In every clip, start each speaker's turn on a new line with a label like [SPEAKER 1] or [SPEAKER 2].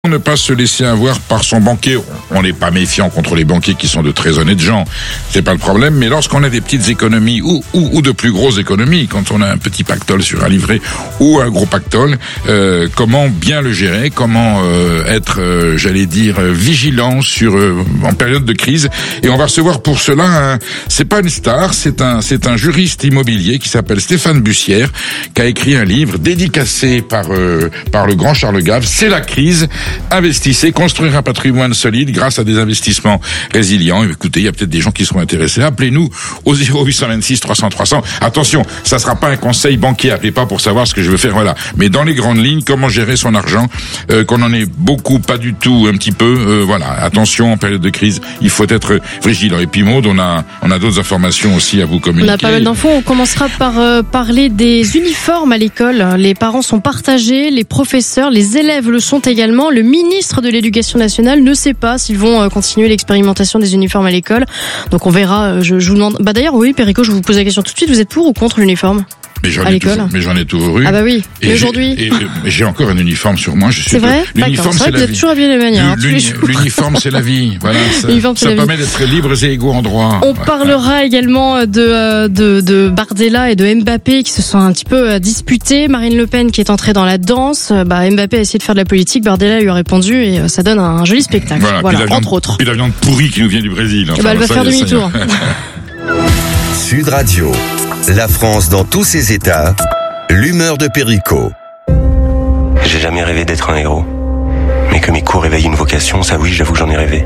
[SPEAKER 1] Ne pas se laisser avoir par son banquier. On n'est pas méfiant contre les banquiers qui sont de très honnêtes gens, c'est pas le problème, mais lorsqu'on a des petites économies ou de plus grosses économies, quand on a un petit pactole sur un livret ou un gros pactole, comment bien le gérer, comment être, vigilant en période de crise. Et on va recevoir pour cela, c'est pas une star, c'est un juriste immobilier qui s'appelle Stéphane Bussière, qui a écrit un livre dédicacé par le grand Charles Gave. C'est la crise. Investissez, construire un patrimoine solide grâce à des investissements résilients. Écoutez, il y a peut-être des gens qui seront intéressés. Appelez-nous au 0826 300 300. Attention, ça sera pas un conseil banquier. Appelez pas pour savoir ce que je veux faire. Voilà. Mais dans les grandes lignes, comment gérer son argent, qu'on en ait beaucoup, pas du tout, un petit peu. Voilà. Attention, en période de crise, il faut être vigilant. Et puis Maud, on a d'autres informations aussi à vous communiquer.
[SPEAKER 2] On a pas mal d'infos. On commencera par parler des uniformes à l'école. Les parents sont partagés, les professeurs, les élèves le sont également. Le ministre de l'Éducation nationale ne sait pas s'ils vont continuer l'expérimentation des uniformes à l'école. Donc on verra. Je vous demande. D'ailleurs, oui, Perico, je vous pose la question tout de suite. Vous êtes pour ou contre l'uniforme ?
[SPEAKER 1] Mais j'en ai toujours eu.
[SPEAKER 2] Ah bah oui. Et aujourd'hui
[SPEAKER 1] j'ai encore un uniforme sur moi.
[SPEAKER 2] C'est vrai. L'uniforme, c'est la vie. Vous êtes toujours habillé de la manière.
[SPEAKER 1] L'uniforme, c'est la vie. Voilà. Ça permet d'être libres et égaux en droit.
[SPEAKER 2] On parlera également de Bardella et de Mbappé qui se sont un petit peu disputés. Marine Le Pen qui est entrée dans la danse. Mbappé a essayé de faire de la politique. Bardella lui a répondu et ça donne un joli spectacle. Voilà, entre autres.
[SPEAKER 1] Puis la viande pourrie qui nous vient du Brésil.
[SPEAKER 2] Elle va faire demi-tour.
[SPEAKER 3] Sud Radio. La France dans tous ses états, l'humeur de Perico.
[SPEAKER 4] J'ai jamais rêvé d'être un héros. Mais que mes coups réveillent une vocation, ça oui, j'avoue que j'en ai rêvé.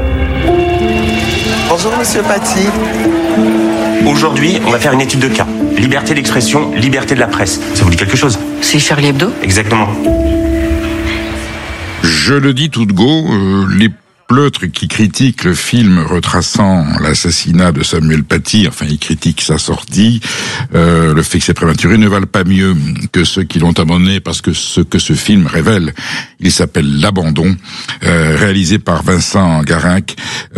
[SPEAKER 5] Bonjour Monsieur Paty.
[SPEAKER 4] Aujourd'hui, on va faire une étude de cas. Liberté d'expression, liberté de la presse. Ça vous dit quelque chose ?
[SPEAKER 5] C'est Charlie Hebdo ?
[SPEAKER 4] Exactement.
[SPEAKER 1] Je le dis tout de go, les pleutres qui critiquent le film retraçant l'assassinat de Samuel Paty, enfin ils critiquent sa sortie, le fait que c'est prématuré, ne valent pas mieux que ceux qui l'ont abandonné, parce que ce que ce film révèle, il s'appelle L'Abandon, réalisé par Vincent Garinck,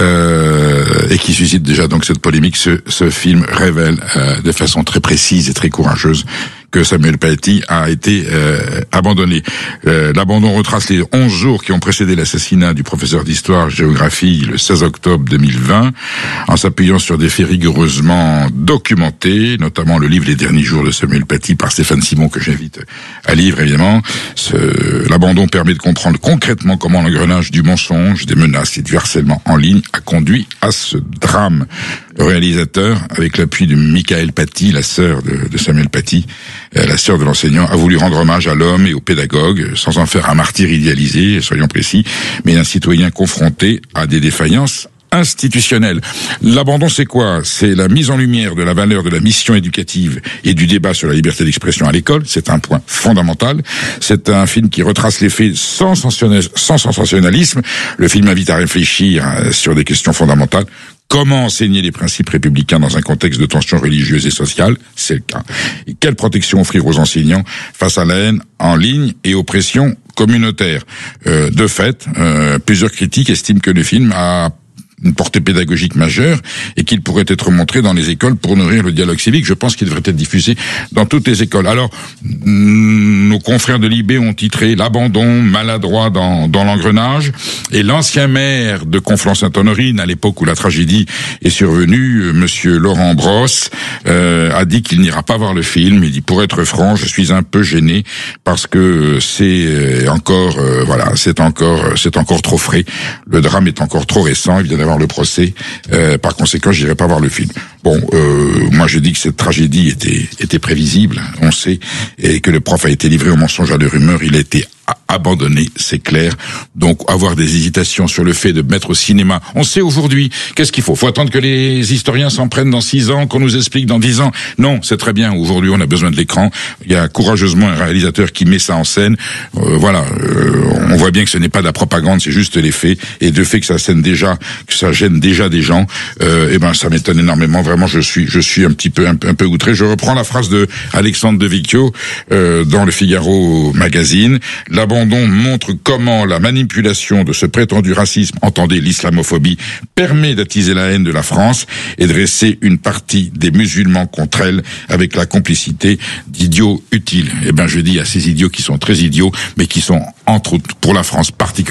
[SPEAKER 1] et qui suscite déjà donc cette polémique. Ce film révèle de façon très précise et très courageuse que Samuel Paty a été abandonné. L'abandon retrace les 11 jours qui ont précédé l'assassinat du professeur d'histoire-géographie le 16 octobre 2020, en s'appuyant sur des faits rigoureusement documentés, notamment le livre Les derniers jours de Samuel Paty par Stéphane Simon, que j'invite à lire évidemment. L'abandon permet de comprendre concrètement comment l'engrenage du mensonge, des menaces et du harcèlement en ligne a conduit à ce drame. Le réalisateur, avec l'appui de Michael Paty, la sœur de Samuel Paty, la sœur de l'enseignant, a voulu rendre hommage à l'homme et au pédagogue, sans en faire un martyr idéalisé, soyons précis, mais un citoyen confronté à des défaillances institutionnelles. L'abandon, c'est quoi ? C'est la mise en lumière de la valeur de la mission éducative et du débat sur la liberté d'expression à l'école. C'est un point fondamental. C'est un film qui retrace les faits sans sensationnalisme. Le film invite à réfléchir sur des questions fondamentales. Comment enseigner les principes républicains dans un contexte de tension religieuse et sociale ? C'est le cas. Et quelle protection offrir aux enseignants face à la haine en ligne et aux pressions communautaires ? De fait, plusieurs critiques estiment que le film a une portée pédagogique majeure et qu'il pourrait être montré dans les écoles pour nourrir le dialogue civique. Je pense qu'il devrait être diffusé dans toutes les écoles. Alors, nos confrères de Libé ont titré L'abandon maladroit dans l'engrenage, et l'ancien maire de Conflans-Sainte-Honorine, à l'époque où la tragédie est survenue, monsieur Laurent Brosse, a dit qu'il n'ira pas voir le film. Il dit, pour être franc, je suis un peu gêné parce que c'est encore trop frais. Le drame est encore trop récent. Il vient d'avoir le procès. Par conséquent, j'irai pas voir le film. Bon, moi je dis que cette tragédie était prévisible, on sait, et que le prof a été livré au mensonge, à la rumeur, il a été abandonné, c'est clair. Donc avoir des hésitations sur le fait de mettre au cinéma, on sait aujourd'hui, qu'est-ce qu'il faut ? Faut attendre que les historiens s'en prennent dans 6 ans, qu'on nous explique dans 10 ans. Non, c'est très bien, aujourd'hui on a besoin de l'écran. Il y a courageusement un réalisateur qui met ça en scène. On voit bien que ce n'est pas de la propagande, c'est juste les faits, et de fait que ça gêne déjà des gens, ça m'étonne énormément. Vraiment, je suis un peu outré. Je reprends la phrase de Alexandre Devecchio dans le Figaro magazine. L'abandon entendons montre comment la manipulation de ce prétendu racisme, entendez l'islamophobie, permet d'attiser la haine de la France et de dresser une partie des musulmans contre elle avec la complicité d'idiots utiles. Eh ben, je dis à ces idiots qui sont très idiots, mais qui sont, entre autres, pour la France particulièrement